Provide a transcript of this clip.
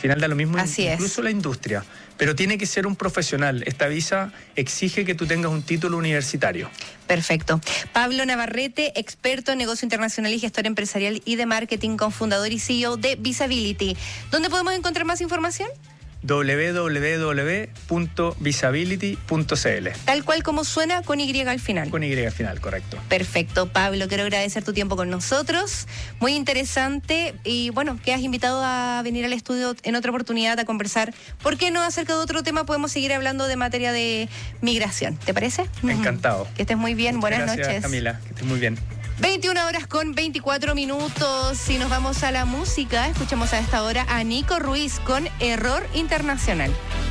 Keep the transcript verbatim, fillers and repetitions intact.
final da lo mismo, Así incluso es. la industria. Pero tiene que ser un profesional. Esta visa exige que tú tengas un título universitario. Perfecto. Pablo Navarrete, experto en negocio internacional y gestor empresarial y de marketing, cofundador y C E O de Visability. ¿Dónde podemos encontrar más información? doble u doble u doble u punto visability punto c l. Tal cual como suena, con Y al final. Con Y al final, correcto. Perfecto, Pablo, quiero agradecer tu tiempo con nosotros, muy interesante, y bueno, que has invitado a venir al estudio en otra oportunidad a conversar. ¿Por qué no acerca de otro tema podemos seguir hablando de materia de migración? ¿Te parece? Encantado. Que estés muy bien, buenas Gracias, noches. Camila, que estés muy bien. veintiuna horas con veinticuatro minutos y nos vamos a la música. Escuchamos a esta hora a Nico Ruiz con Error Internacional.